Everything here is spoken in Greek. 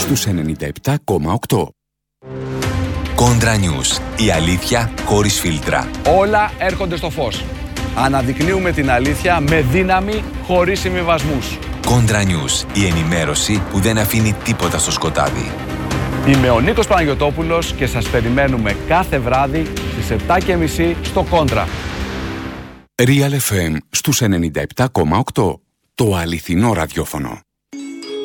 στους 97,8. Κόντρα News. Η αλήθεια χωρίς φίλτρα. Όλα έρχονται στο φως. Αναδεικνύουμε την αλήθεια με δύναμη, χωρίς συμβιβασμούς. Κόντρα News. Η ενημέρωση που δεν αφήνει τίποτα στο σκοτάδι. Είμαι ο Νίκος Παναγιωτόπουλος και σας περιμένουμε κάθε βράδυ στις 7:30 στο Κόντρα. Real FM στους 97,8. Το αληθινό ραδιόφωνο.